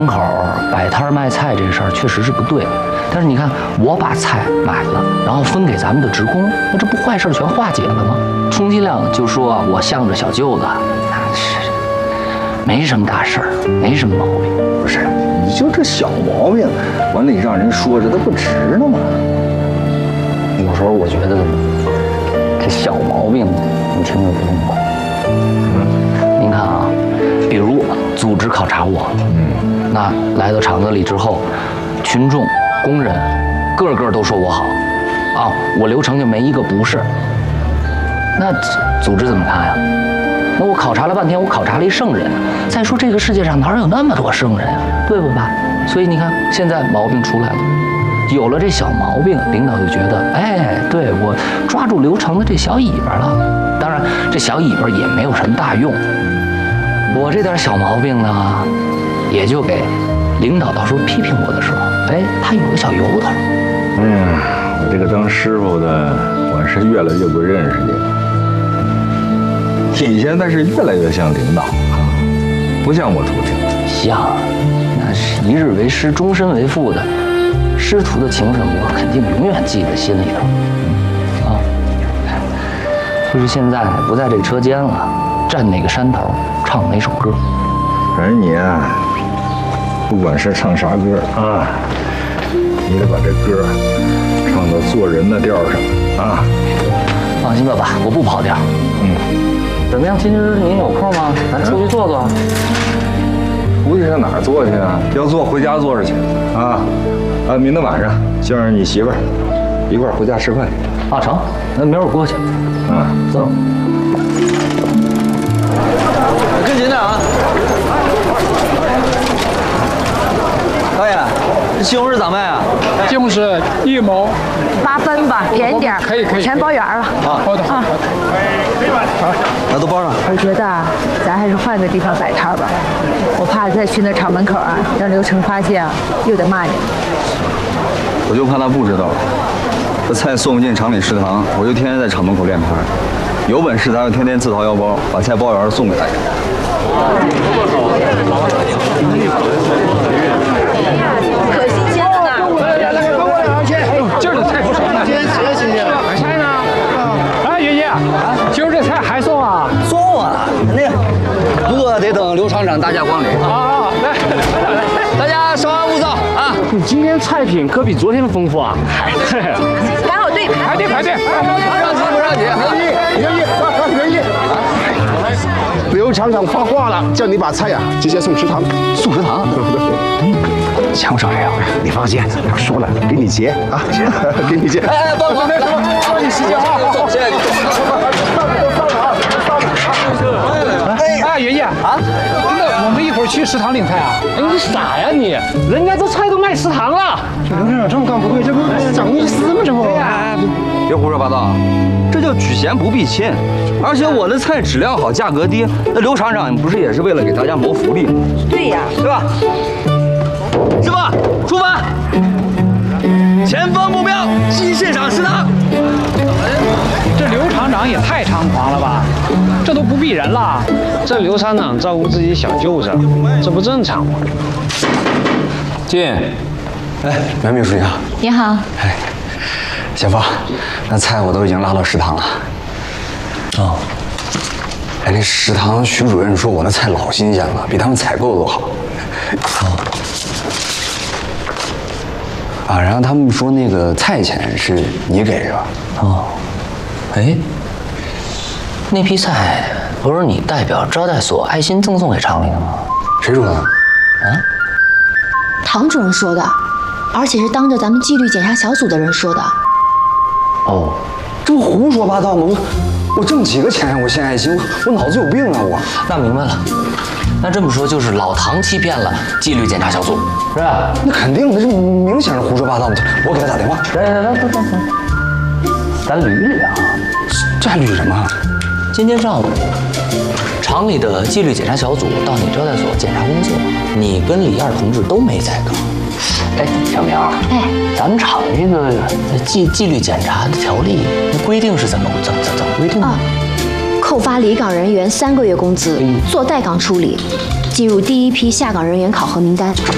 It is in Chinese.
门口摆摊卖菜这事儿确实是不对，但是你看，我把菜买了，然后分给咱们的职工，那这不坏事全化解了吗？充其量就说我向着小舅子，那是没什么大事儿，没什么毛病。 不是，你就这小毛病，完了你让人说着，它不值呢吗？ 有时候我觉得这小毛病，你听着不痛快。您看啊，比如组织考察我，那来到厂子里之后，群众、工人，个个都说我好，啊，我流程就没一个不是。那组织怎么看呀？那我考察了半天，我考察了一圣人。再说这个世界上哪有那么多圣人啊，对不吧？所以你看，现在毛病出来了。有了这小毛病，领导就觉得，哎，对我抓住刘成的这小尾巴了。当然，这小尾巴也没有什么大用。我这点小毛病呢，也就给领导到时候批评我的时候，哎，他有个小由头。 我这个当师傅的，我是越来越不认识你了。你现在是越来越像领导啊，不像我徒弟。 像，那是一日为师，终身为父的。师徒的情分，我肯定永远记在心里头。啊，就是现在不在这个车间了，站哪个山头唱哪首歌。 反正你啊，不管是唱啥歌啊，你得把这歌唱到做人的调上啊。 放心吧，爸，我不跑调。怎么样？今儿您有空吗？咱出去坐坐。 出去上哪儿坐去啊？要坐回家坐着去啊。明天晚上叫上你媳妇儿一块儿回家吃饭。 啊，成，那明儿我过去。走。 跟紧点啊！导演，这西红柿咋卖啊？ 西红柿1毛 8分吧，便宜点儿。 可以， 全包圆了。 好的。 那都包上。 我觉得咱还是换个地方摆摊吧，我怕再去那厂门口啊，让刘成发现啊，又得骂你。 我就怕他不知道，这菜送不进厂里食堂，我就天天在厂门口练摊。有本事咱就天天自掏腰包把菜包圆送给大家。 可新鲜了呢！ 来，跟我俩去。今儿的菜不少呢。今天谁新鲜了？买菜呢？啊，爷爷，今儿这菜还送啊？ 送啊，肯定。不过得等刘厂长大驾光临。 来， 大家稍安勿躁啊！ 你今天菜品可比昨天丰富啊！ 赶好队， 排队。 不着急。 愿意。刘厂长发话了，叫你把菜直接送食堂。 送食堂？ 强少爷，你放心，他说了，给你结啊，给你结。 哎，帮你时间啊！走，现在你哎，爷爷啊，那我们一会儿去食堂领菜啊？哎，你傻呀你？人家这菜都卖食堂了。 这刘厂长这么干不对，这不长意思吗？这不。 别胡说八道，这叫举贤不避亲。而且我的菜质量好，价格低，那刘厂长不是也是为了给大家谋福利吗？ 对呀， 对吧？师傅，出发！前方目标鸡现场食堂。 这刘厂长也太猖狂了吧？这都不避人了。 这刘厂长照顾自己小舅子，这不正常吗？ 进，哎，袁秘书你好。 你好。 哎，小芳，那菜我都已经拉到食堂了。 哦。 哎，那食堂徐主任说我那菜老新鲜了，比他们采购的都好。然后他们说那个菜钱是你给是吧？ 哎，那批菜不是你代表招待所爱心赠送给厂里的吗？ 谁说的？ 唐主任说的，而且是当着咱们纪律检查小组的人说的。 哦，这不胡说八道吗？我挣几个钱我献爱心，我脑子有病啊我！ 那明白了，那这么说就是老唐欺骗了纪律检查小组，是吧？ 那肯定的，这明显是胡说八道嘛！我给他打电话。 来，咱捋捋啊。 这还捋什么？ 今天上午，厂里的纪律检查小组到你招待所检查工作，你跟李二同志都没在岗。哎，小苗，咱们厂这个纪律检查的条例，那规定是怎么规定的？ 扣发离岗人员3个月工资，做待岗处理，计入第一批下岗人员考核名单。